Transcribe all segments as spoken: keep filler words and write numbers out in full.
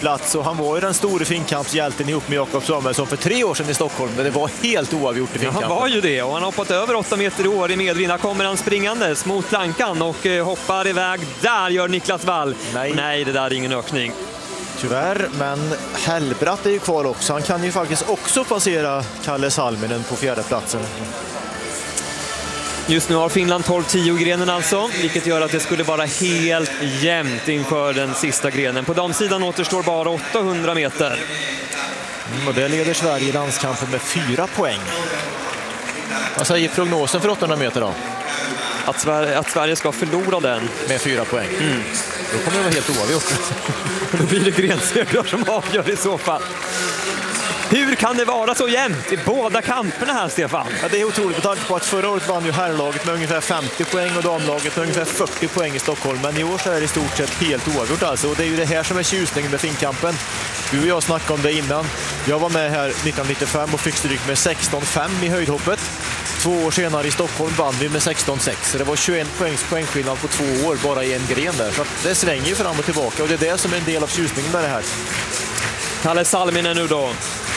plats, och han var ju den stora finkampshjälten ihop med Jakob Samuelsson för tre år sedan i Stockholm, men det var helt oavgjort i finkampen. Ja, han var ju det, och han har hoppat över åtta meter i år i medvind. Här kommer han springandes mot plankan och eh, hoppar iväg. Där gör Niklas Wall. Nej. Nej, det där är ingen ökning. Tyvärr, men Hellbratt är ju kvar också. Han kan ju faktiskt också passera Kalle Salminen på fjärde platsen. Just nu har Finland tolv tio grenen alltså, vilket gör att det skulle vara helt jämnt inför den sista grenen. På damsidan återstår bara åttahundra meter. Mm, och det leder Sverige i landskampen med fyra poäng. Vad säger prognosen för åttahundra meter då? Att Sverige, att Sverige ska förlora den. Med fyra poäng. Mm. Då kommer det vara helt oavgjort. Då blir det grensegrar som avgör i så fall. Hur kan det vara så jämnt i båda kamperna här, Stefan? Ja, det är otroligt med tanke på att förra året vann ju herrlaget med ungefär femtio poäng och damlaget med ungefär fyrtio poäng i Stockholm. Men i år så är det i stort sett helt oavgjort alltså. Och det är ju det här som är tjusningen med finkampen. Du och jag snackade om det innan. Jag var med här nittonhundranittiofem och fick stryk med sexton fem i höjdhoppet. Två år senare i Stockholm vann vi med sexton sex. Så det var tjugoen poängs poängskillnad på två år bara i en gren där. Så det svänger ju fram och tillbaka, och det är det som är en del av tjusningen med det här. Kalle Salminen nu då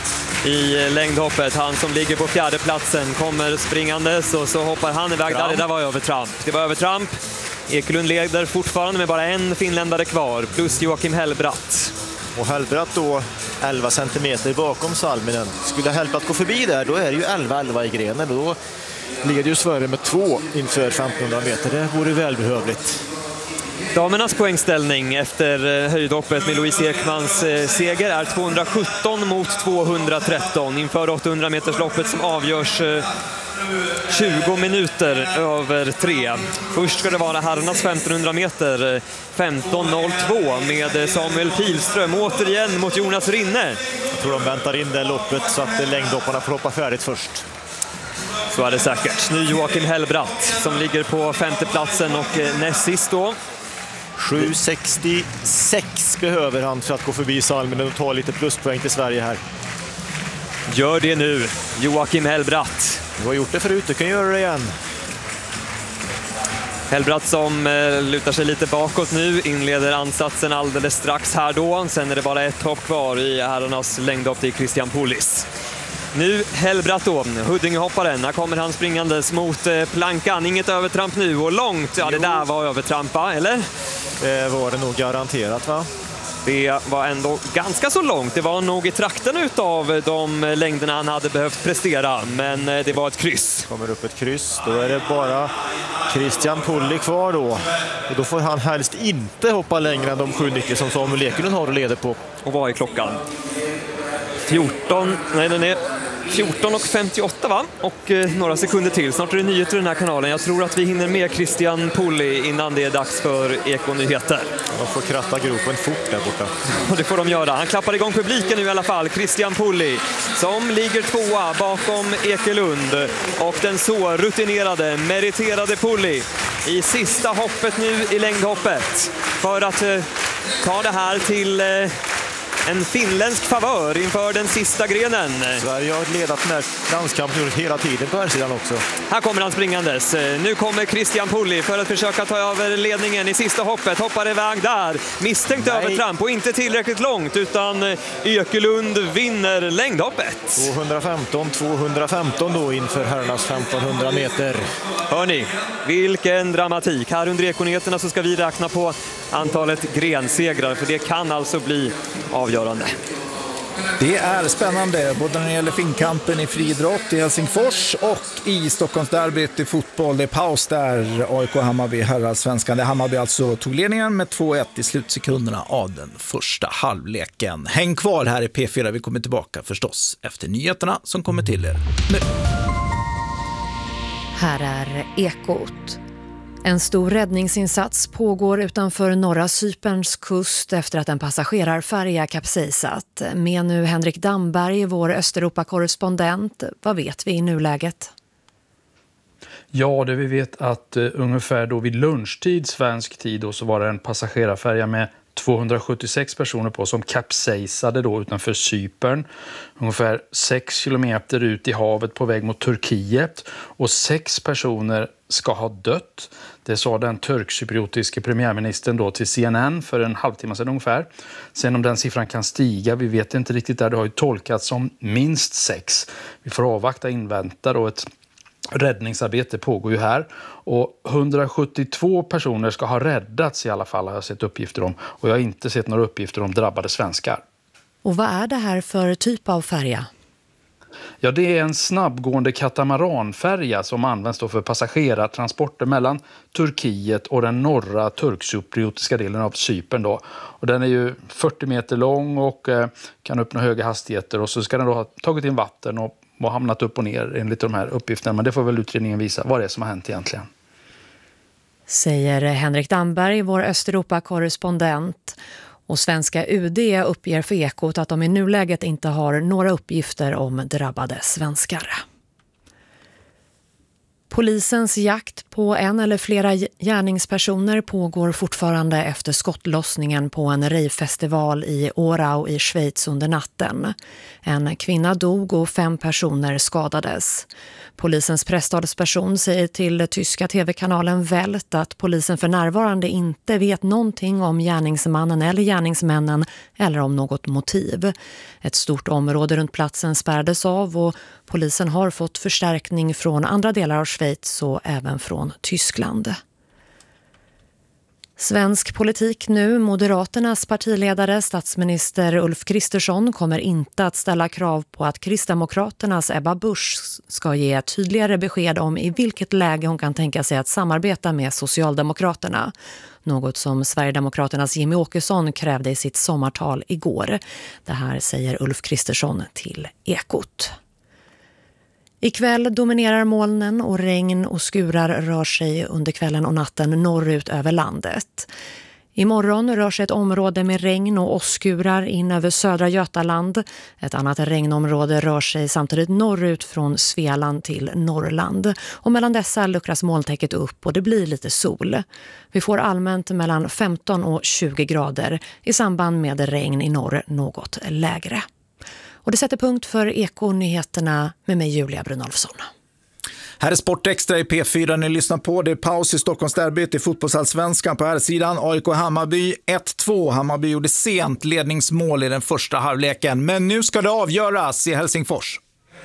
i längdhoppet. Han som ligger på fjärde platsen kommer springandes, och så hoppar han iväg. Där, det där var övertramp. Det var övertramp. Ekelund leder fortfarande med bara en finländare kvar, plus Joakim Hellbratt. Och Hellbratt då elva centimeter bakom Salminen. Skulle Hellbratt gå förbi där, då är det ju elva elva i grenen. Då leder ju Sverige med två inför femtonhundra meter. Det vore välbehövligt. Damernas poängställning efter höjdhoppet med Louise Ekmans seger är tvåhundrasjutton mot tvåhundratretton inför åttahundra metersloppet som avgörs tjugo minuter över tre. Först ska det vara herrarnas femtonhundra meter, femton noll två med Samuel Pilström återigen mot Jonas Rinne. Jag tror de väntar in det loppet så att längdhopparna får hoppa färdigt först. Så är det säkert. Nu Joakim Hellbratt som ligger på femte platsen och näst sist då. sju sextiosex behöver han för att gå förbi Salminen och ta lite pluspoäng till Sverige här. Gör det nu, Joakim Hellbratt. Du har gjort det förut, du kan göra det igen. Hellbratt som eh, lutar sig lite bakåt nu, inleder ansatsen alldeles strax här då. Sen är det bara ett hopp kvar i herrarnas längdhopp till Christian Pulis. Nu Hellbratt då, Huddingehopparen. Här kommer han springandes mot eh, plankan. Inget övertramp nu och långt. Ja, det där var övertrampa, eller? Det var det nog garanterat, va? Det var ändå ganska så långt. Det var nog i trakten utav de längderna han hade behövt prestera. Men det var ett kryss. Kommer upp ett kryss. Då är det bara Christian Pulli kvar då. Och då får han helst inte hoppa längre än de sju nittio som Samuel Ekelund har att leda på. Och vad är klockan? fjorton, nej den är fjorton och femtioåtta va? Och eh, några sekunder till. Snart är det nyheter i den här kanalen. Jag tror att vi hinner med Christian Pulli innan det är dags för Ekonyheter. De får kratta gropen fort där borta. Och det får de göra. Han klappar igång publiken nu i alla fall. Christian Pulli som ligger tvåa bakom Ekelund. Och den så rutinerade, meriterade Pulli i sista hoppet nu i längdhoppet. För att eh, ta det här till... Eh, En finländsk favör inför den sista grenen. Sverige har ledat den här landskampen hela tiden på här sidan också. Här kommer han springandes. Nu kommer Christian Pulli för att försöka ta över ledningen i sista hoppet. Hoppar iväg där. Misstänkt Nej. övertramp och inte tillräckligt långt, utan Ekelund vinner längdhoppet. tvåhundrafemton tvåhundrafemton då inför herrarnas femtonhundra meter. Hörni, vilken dramatik. Här under Ekonyheterna så ska vi räkna på antalet grensegrar, för det kan alltså bli avgörande. Det är spännande både när det gäller finkampen i friidrott i Helsingfors och i Stockholmsderbyt i fotboll. Det är paus där. A I K Hammarby herrallsvenskan. Hammarby alltså tog ledningen med två ett i slutsekunderna av den första halvleken. Häng kvar här i P fyra. Vi kommer tillbaka förstås efter nyheterna som kommer till er nu. Här är Ekot. En stor räddningsinsats pågår utanför norra Cyperns kust efter att en passagerarfärja kapsejsat. Med nu Henrik Damberg, vår Östeuropa-korrespondent. Vad vet vi i nuläget? Ja, det vi vet att uh, ungefär då vid lunchtid svensk tid då, så var det en passagerarfärja med tvåhundrasjuttiosex personer på som kapsejsade då utanför Cypern. Ungefär sex kilometer ut i havet på väg mot Turkiet. Och sex personer ska ha dött. Det sa den turkcypriotiske premiärministern då till C N N för en halvtimme sedan ungefär. Sen om den siffran kan stiga, vi vet inte riktigt där. Det har ju tolkats som minst sex. Vi får avvakta, invänta och ett räddningsarbete pågår ju här. Och hundrasjuttiotvå personer ska ha räddats i alla fall, har jag sett uppgifter om. Och jag har inte sett några uppgifter om drabbade svenskar. Och vad är det här för typ av färja? Ja, det är en snabbgående katamaranfärja som används då för passagerartransporter mellan Turkiet och den norra turkcypriotiska delen av Cypern då. Och den är ju fyrtio meter lång och eh, kan uppnå höga hastigheter, och så ska den då ha tagit in vatten och, och hamnat upp och ner enligt de här uppgifterna. Men det får väl utredningen visa vad det är som har hänt egentligen. Säger Henrik Damberg, vår Östeuropa-korrespondent. Och svenska U D uppger för Ekot att de i nuläget inte har några uppgifter om drabbade svenskar. Polisens jakt på en eller flera gärningspersoner pågår fortfarande efter skottlossningen på en rejfestival i Orau i Schweiz under natten. En kvinna dog och fem personer skadades. Polisens presstalsperson säger till tyska tv-kanalen Welt att polisen för närvarande inte vet någonting om gärningsmannen eller gärningsmännen eller om något motiv. Ett stort område runt platsen spärrades av och polisen har fått förstärkning från andra delar av Schweiz och även från Tyskland. Svensk politik nu. Moderaternas partiledare, statsminister Ulf Kristersson, kommer inte att ställa krav på att Kristdemokraternas Ebba Busch ska ge tydligare besked om i vilket läge hon kan tänka sig att samarbeta med Socialdemokraterna. Något som Sverigedemokraternas Jimmy Åkesson krävde i sitt sommartal igår. Det här säger Ulf Kristersson till Ekot. Ikväll dominerar molnen och regn och skurar rör sig under kvällen och natten norrut över landet. Imorgon rör sig ett område med regn och åskurar in över södra Götaland. Ett annat regnområde rör sig samtidigt norrut från Svealand till Norrland. Och mellan dessa luckras molntäcket upp och det blir lite sol. Vi får allmänt mellan femton och tjugo grader, i samband med regn i norr något lägre. Och det sätter punkt för Eko-nyheterna med mig Julia Brunolfsson. Här är Sportextra i P fyra ni lyssnar på. Det är paus i Stockholmsderbyt i fotbollsallsvenskan på här sidan. A I K Hammarby ett två. Hammarby gjorde sent ledningsmål i den första halvleken. Men nu ska det avgöras i Helsingfors.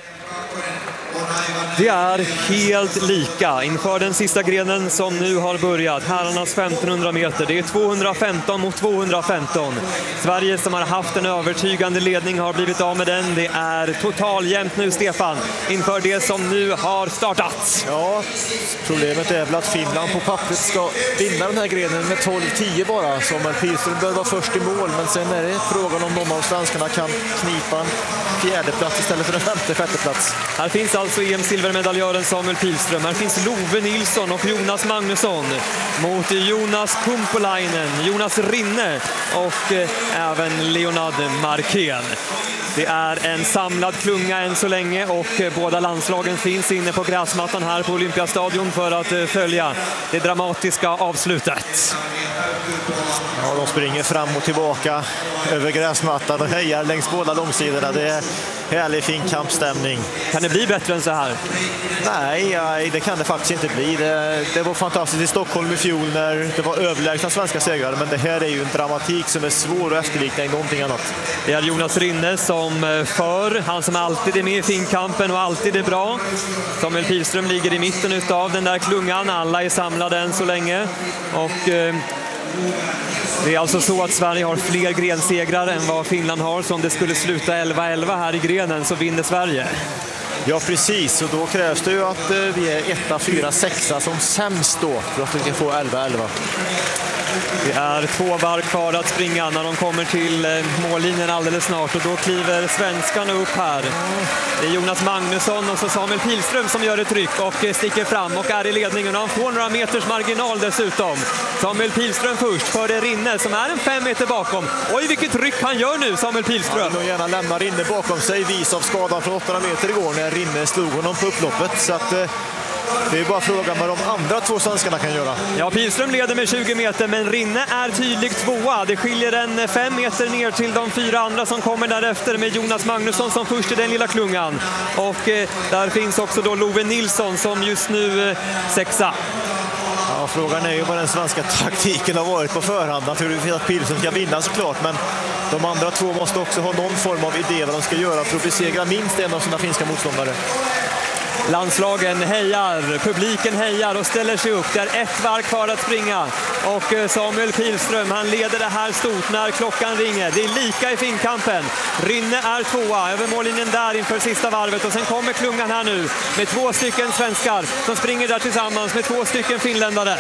Det är helt lika inför den sista grenen som nu har börjat. Herrarnas femtonhundra meter. Det är tvåhundrafemton mot tvåhundrafemton. Sverige som har haft en övertygande ledning har blivit av med den. Det är totaljämnt nu, Stefan, inför det som nu har startat. Ja, problemet är väl att Finland på pappret ska vinna den här grenen med tolv tio bara. Samuel Pilström bör vara först i mål, men sen är det frågan om någon av svenskarna kan knipa en fjärde plats istället för en femte, sjätte plats. Här finns alltså E M-silvermedaljören Samuel Pilström. Här finns Love Nilsson och Jonas Magnusson mot Jonas Kumpulainen, Jonas Rinne och eh, även Leonard Markén. Det är en samlad klunga än så länge och eh, båda landslagen finns inne på gräsmattan här på Olympiastadion för att eh, följa det dramatiska avslutet. Ja, de springer fram och tillbaka över gräsmattan och hejar längs båda långsidorna. Det är härlig fin kampstämning. Kan det bli bättre än så här? Nej, nej det kan det faktiskt inte bli. Det, det var fantastiskt i Stockholm i fjol när det var överlägsna svenska segrar. Men det här är ju en dramatik som är svår att efterlikna i någonting annat. Det är Jonas Rinne som för, han som alltid är med i finkampen och alltid är bra. Samuel Pilström ligger i mitten av den där klungan. Alla är samlade än så länge. Och eh, det är alltså så att Sverige har fler grensegrar än vad Finland har. Så om det skulle sluta elva elva här i grenen så vinner Sverige. Ja, precis. Och då krävs det ju att vi är etta, fyra, sexa som sämst då för att vi ska få elva elva. Det är två varv kvar att springa när de kommer till mållinjen alldeles snart. Och då kliver svenskarna upp här. Det är Jonas Magnusson och så Samuel Pilström som gör ett tryck och sticker fram och är i ledningen. Och han får några meters marginal dessutom. Samuel Pilström först före Rinne som är en fem meter bakom. Oj, vilket tryck han gör nu, Samuel Pilström. Han gärna lämnar Rinne bakom sig vis av skadan från åttahundra meter igår när Rinne slog honom på upploppet. Så att Det är bara frågan vad de andra två svenskarna kan göra. Ja, Pilström leder med tjugo meter, men Rinne är tydligt tvåa. Det skiljer en fem meter ner till de fyra andra som kommer därefter med Jonas Magnusson som först i den lilla klungan. Och eh, där finns också då Love Nilsson som just nu eh, sexa. Ja, frågan är ju vad den svenska taktiken har varit på förhand. Naturligtvis att Pilström ska vinna såklart, men de andra två måste också ha någon form av idé vad de ska göra för att besegra minst en av sina finska motståndare. Landslagen hejar, publiken hejar och ställer sig upp. Det är ett varv kvar att springa. Och Samuel Pilström, han leder det här stort när klockan ringer. Det är lika i finkampen. Rinne är tvåa över mållinjen där inför sista varvet. Och sen kommer klungan här nu med två stycken svenskar som springer där tillsammans med två stycken finländare.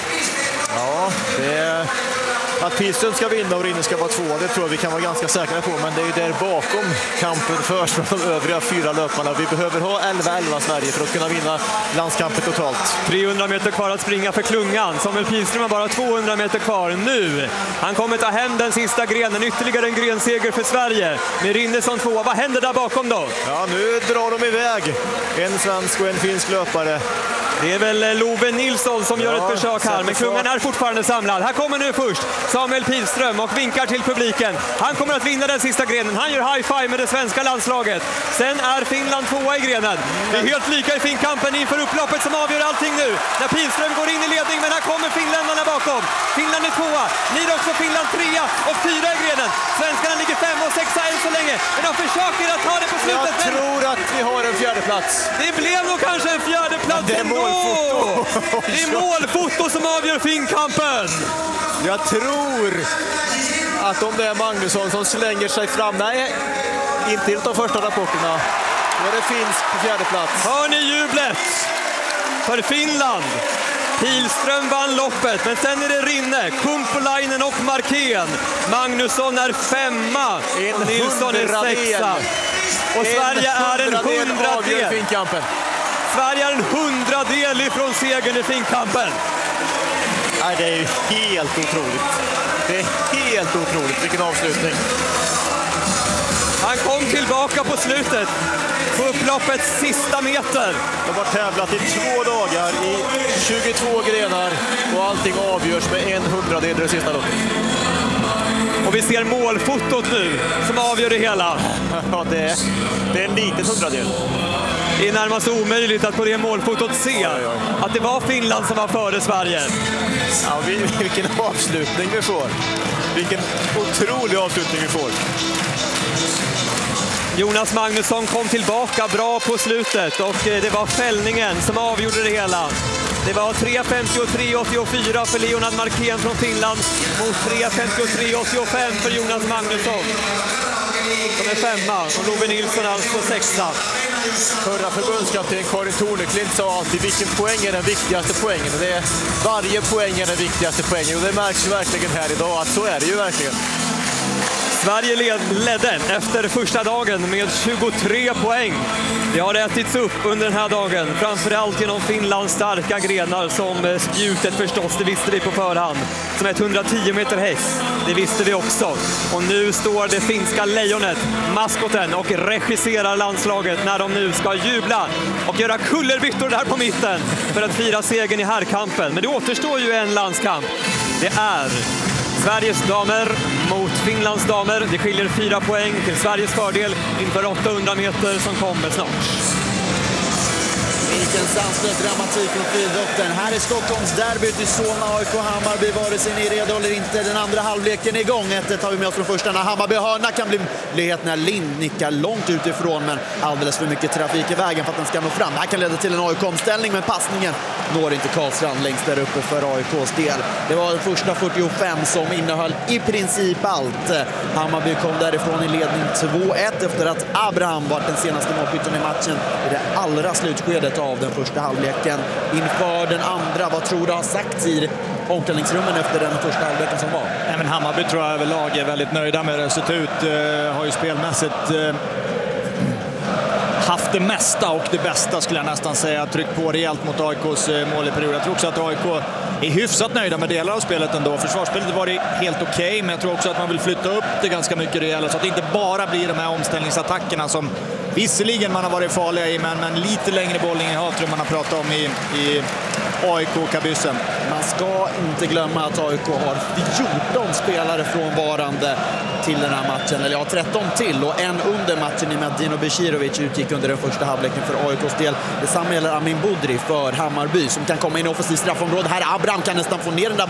Ja, det är... Att Pilström ska vinna och Rinne ska vara två, det tror jag vi kan vara ganska säkra på. Men det är ju där bakom kampen förs från de övriga fyra löparna. Vi behöver ha elva elva Sverige för att kunna vinna landskampen totalt. trehundra meter kvar att springa för klungan. Samuel Pilström har bara tvåhundra meter kvar nu. Han kommer ta hem den sista grenen. Ytterligare en grenseger för Sverige. Med Rinne som tvåa. Vad händer där bakom då? Ja, nu drar de iväg. En svensk och en finsk löpare. Det är väl Love Nilsson som ja, gör ett försök här, men klungan är fortfarande samlad. Här kommer nu först Samuel Pilström och vinkar till publiken. Han kommer att vinna den sista grenen. Han gör high-five med det svenska landslaget. Sen är Finland tvåa i grenen. Det är helt lika i finkampen inför upploppet som avgör allting nu. När Pilström går in i ledning, men här kommer finländarna bakom. Finland är tvåa, blir också Finland trea och fyra i grenen. Svenskarna ligger fem och sexa än så länge, men de försöker att ta det på slutet. Jag tror att vi har en fjärde plats. Det blev nog kanske en fjärde plats ändå. Det är målfoto som avgör finkampen. Jag tror att om det är Magnusson som slänger sig fram, nej, inte i de första rapporterna, då är det finsk på fjärde plats. Hör ni jublet för Finland? Pilström vann loppet, men sen är det Rinne, Kumpulainen och Markén. Magnusson är femma, en Nilsson är sexa. Och Sverige är en hundradel. Sverige är en hundradel ifrån segern i finkampen. Nej, det är ju helt otroligt. Det är helt otroligt, vilken avslutning. Han kom tillbaka på slutet, på upploppets sista meter. De har tävlat i två dagar i tjugotvå grenar och allting avgörs med en hundradel i det sista loppet. Och vi ser målfotot nu som avgör det hela. Ja, det är, det är en liten hundradel. Det är närmast omöjligt att på det målfotot se att det var Finland som var före Sverige. Ja, vilken avslutning vi får. Vilken otrolig avslutning vi får. Jonas Magnusson kom tillbaka bra på slutet och det var fällningen som avgjorde det hela. Det var tre femtiotre åttiofyra för Leonard Markén från Finland mot tre femtiotre åttiofem för Jonas Magnusson. De är femma och Love Nilsson alltså sexa. Förra förbundskapten Karin Torneklint sa alltid vilken poäng är den viktigaste poängen. Och det är, varje poäng är den viktigaste poängen och det märks ju verkligen här idag att så är det ju verkligen. Sverige led, ledde efter första dagen med tjugotre poäng. Det har ätits upp under den här dagen, framförallt genom Finlands starka grenar som spjutet förstås, det visste vi på förhand. Som ett hundratio meter häck, det visste vi också. Och nu står det finska lejonet, maskoten, och regisserar landslaget när de nu ska jubla och göra kullerbyttor där på mitten för att fira segern i herrkampen. Men det återstår ju en landskamp. Det är Sveriges damer mot Finlands damer. Det skiljer fyra poäng till Sveriges fördel inför åttahundra meter som kommer snart. Vilken sanslös dramatik från friidrotten. Här är Stockholms derbyt i Solna, A I K Hammarby. Vare sig ni är redo eller inte, den andra halvleken är igång. ett ett har vi med oss från första. När Hammarby hörna kan bli möjlighet när Lind nickar långt utifrån, men alldeles för mycket trafik i vägen för att den ska nå fram. Det här kan leda till en A I K-omställning, men passningen når inte Karlstrand längst där uppe för A I K:s del. Det var den första fyrtiofem som innehöll i princip allt. Hammarby kom därifrån i ledning två ett efter att Abraham var den senaste målskytten i matchen i det allra slutskedet av den första halvleken. Inför den andra, vad tror du har sagt i omklädningsrummen efter den första halvleken som var? Nej, men Hammarby tror jag överlag är väldigt nöjda med resultat. Uh, har ju spelmässigt uh, haft det mesta och det bästa skulle jag nästan säga. Tryckt på rejält mot A I K:s mål i period. Jag tror också att A I K är hyfsat nöjda med delar av spelet ändå. Försvarsspelet var det helt okej, okay, men jag tror också att man vill flytta upp det ganska mycket rejält så att det inte bara blir de här omställningsattackerna som visserligen man har varit farliga i, men, men lite längre bollinnehav tror man har pratat om i, i A I K-kabyssen. Man ska inte glömma att A I K har fjorton spelare frånvarande till den här matchen. Eller ja, tretton till och en under matchen i Medino Becirovic utgick under den första halvleken för A I K:s del. Detsamma gäller Amin Budri för Hammarby som kan komma in i offensivt straffområde. Här Abraham kan nästan få ner den där